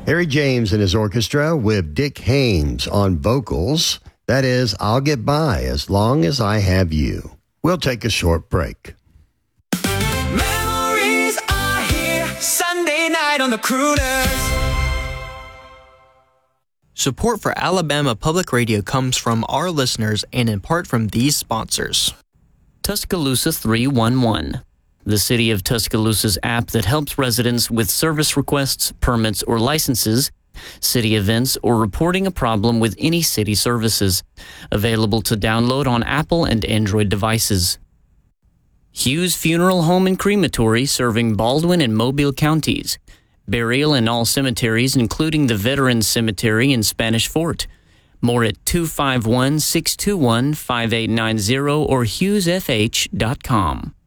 Harry James and his orchestra with Dick Haymes on vocals. That is, I'll Get By As Long As I Have You. We'll take a short break. Memories are here, Sunday night on the Crooners. Support for Alabama Public Radio comes from our listeners and in part from these sponsors. Tuscaloosa 311, the City of Tuscaloosa's app that helps residents with service requests, permits, or licenses, city events, or reporting a problem with any city services. Available to download on Apple and Android devices. Hughes Funeral Home and Crematory serving Baldwin and Mobile counties. Burial in all cemeteries, including the Veterans Cemetery in Spanish Fort. More at 251-621-5890 or hughesfh.com.